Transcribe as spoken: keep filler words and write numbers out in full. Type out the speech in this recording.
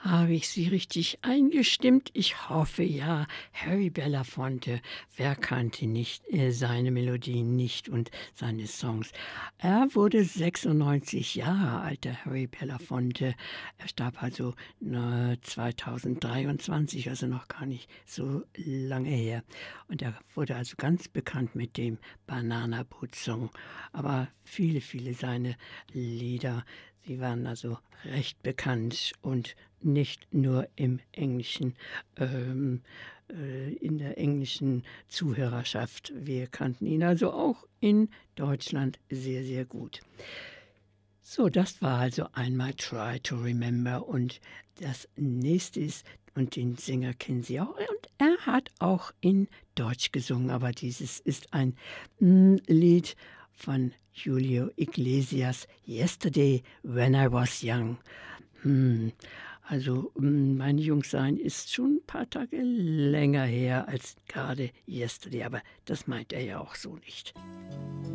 Habe ich Sie richtig eingestimmt? Ich hoffe ja. Harry Belafonte, wer kannte nicht äh, seine Melodien nicht und seine Songs? Er wurde sechsundneunzig Jahre alt, der Harry Belafonte. Er starb also äh, zweitausenddreiundzwanzig, also noch gar nicht so lange her. Und er wurde also ganz bekannt mit dem Banana Boat Song. Aber viele, viele seine Lieder, sie waren also recht bekannt und nicht nur im englischen, ähm, äh, in der englischen Zuhörerschaft. Wir kannten ihn also auch in Deutschland sehr, sehr gut. So, das war also einmal Try to Remember und das nächste ist, und den Sänger kennen Sie auch, und er hat auch in Deutsch gesungen, aber dieses ist ein mm, Lied von Julio Iglesias, Yesterday When I Was Young. Hm, also mm, mein Jungsein ist schon ein paar Tage länger her als gerade Yesterday, aber das meint er ja auch so nicht.